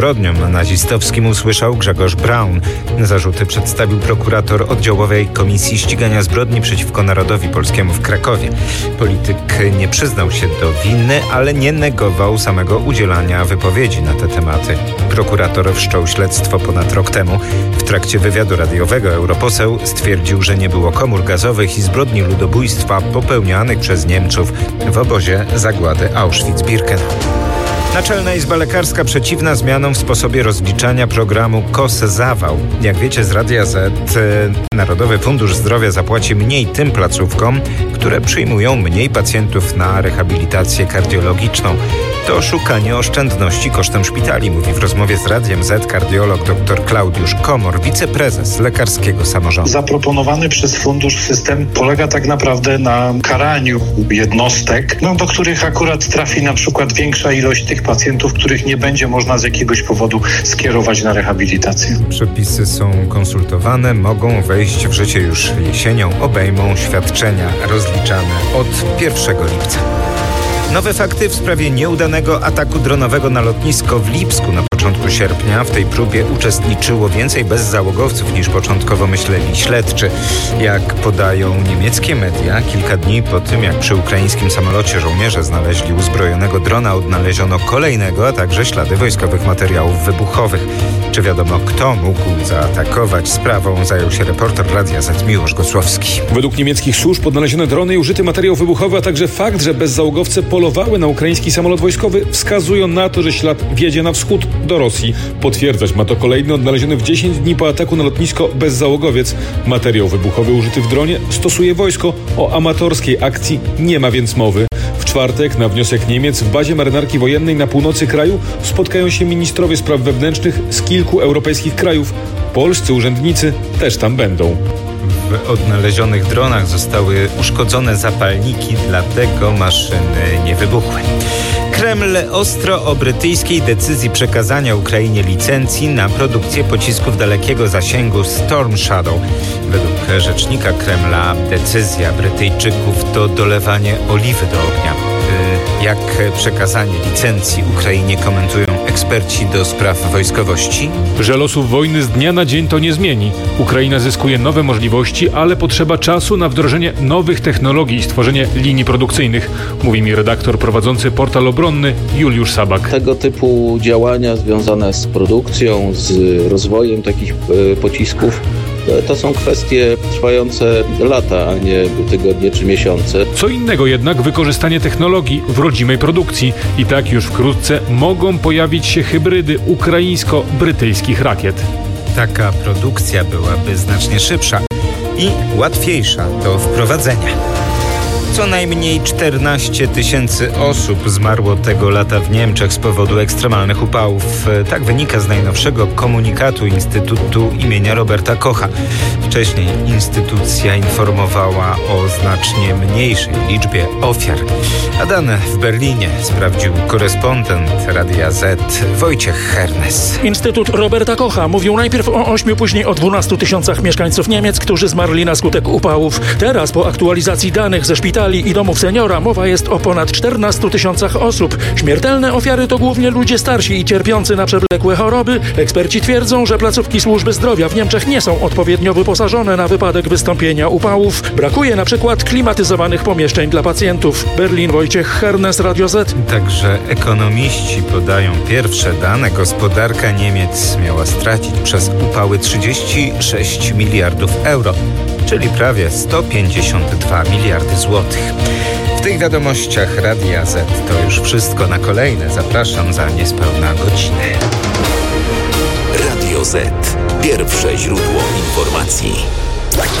zbrodniom nazistowskim usłyszał Grzegorz Braun. Zarzuty przedstawił prokurator oddziałowej Komisji Ścigania Zbrodni przeciwko Narodowi Polskiemu w Krakowie. Polityk nie przyznał się do winy, ale nie negował samego udzielania wypowiedzi na te tematy. Prokurator wszczął śledztwo ponad rok temu. W trakcie wywiadu radiowego europoseł stwierdził, że nie było komór gazowych i zbrodni ludobójstwa popełnianych przez Niemców w obozie zagłady Auschwitz-Birkenau. Naczelna Izba Lekarska przeciwna zmianom w sposobie rozliczania programu KOS-Zawał. Jak wiecie z Radia Z, Narodowy Fundusz Zdrowia zapłaci mniej tym placówkom, które przyjmują mniej pacjentów na rehabilitację kardiologiczną. To szukanie oszczędności kosztem szpitali, mówi w rozmowie z Radiem Z kardiolog dr Klaudiusz Komor, wiceprezes Lekarskiego Samorządu. Zaproponowany przez fundusz system polega tak naprawdę na karaniu jednostek, do których akurat trafi na przykład większa ilość tych pacjentów, których nie będzie można z jakiegoś powodu skierować na rehabilitację. Przepisy są konsultowane, mogą wejść w życie już jesienią, obejmą świadczenia rozliczane od 1 lipca. Nowe fakty w sprawie nieudanego ataku dronowego na lotnisko w Lipsku na początku sierpnia. W tej próbie uczestniczyło więcej bezzałogowców niż początkowo myśleli śledczy. Jak podają niemieckie media, kilka dni po tym, jak przy ukraińskim samolocie żołnierze znaleźli uzbrojonego drona, odnaleziono kolejnego, a także ślady wojskowych materiałów wybuchowych. Czy wiadomo, kto mógł zaatakować? Sprawą zajął się reporter Radia Z Miłosz Gosłowski. Według niemieckich służb odnalezione drony i użyty materiał wybuchowy, a także fakt, że bezzałogowcy polowały na ukraiński samolot wojskowy, wskazują na to, że ślad wiedzie na wschód do Rosji. Potwierdzać ma to kolejny odnaleziony w 10 dni po ataku na lotnisko bezzałogowiec. Materiał wybuchowy użyty w dronie stosuje wojsko. O amatorskiej akcji nie ma więc mowy. W czwartek na wniosek Niemiec w bazie marynarki wojennej na północy kraju spotkają się ministrowie spraw wewnętrznych z kilku europejskich krajów. Polscy urzędnicy też tam będą. W odnalezionych dronach zostały uszkodzone zapalniki, dlatego maszyny nie wybuchły. Kreml ostro o brytyjskiej decyzji przekazania Ukrainie licencji na produkcję pocisków dalekiego zasięgu Storm Shadow. Według rzecznika Kremla decyzja Brytyjczyków to dolewanie oliwy do ognia. Jak przekazanie licencji Ukrainie komentują eksperci do spraw wojskowości? Że losów wojny z dnia na dzień to nie zmieni. Ukraina zyskuje nowe możliwości, ale potrzeba czasu na wdrożenie nowych technologii i stworzenie linii produkcyjnych, mówi mi redaktor prowadzący portal obronny Juliusz Sabak. Tego typu działania związane z produkcją, z rozwojem takich pocisków, to są kwestie trwające lata, a nie tygodnie czy miesiące. Co innego jednak wykorzystanie technologii w rodzimej produkcji. I tak już wkrótce mogą pojawić się hybrydy ukraińsko-brytyjskich rakiet. Taka produkcja byłaby znacznie szybsza i łatwiejsza do wprowadzenia. Co najmniej 14 000 osób zmarło tego lata w Niemczech z powodu ekstremalnych upałów. Tak wynika z najnowszego komunikatu Instytutu imienia Roberta Kocha. Wcześniej instytucja informowała o znacznie mniejszej liczbie ofiar. A dane w Berlinie sprawdził korespondent Radia Z Wojciech Hernes. Instytut Roberta Kocha mówił najpierw o 8, później o 12 000 mieszkańców Niemiec, którzy zmarli na skutek upałów. Teraz po aktualizacji danych ze szpitali i domów seniora mowa jest o ponad 14 000 osób. Śmiertelne ofiary to głównie ludzie starsi i cierpiący na przewlekłe choroby. Eksperci twierdzą, że placówki służby zdrowia w Niemczech nie są odpowiednio wyposażone na wypadek wystąpienia upałów. Brakuje na przykład klimatyzowanych pomieszczeń dla pacjentów. Berlin, Wojciech Hernes, Radio Z. Także ekonomiści podają pierwsze dane. Gospodarka Niemiec miała stracić przez upały 36 miliardów euro, czyli prawie 152 miliardy złotych. W tych wiadomościach Radia Z to już wszystko. Na kolejne zapraszam za niespełna godzinę. Radio Z. Pierwsze źródło informacji.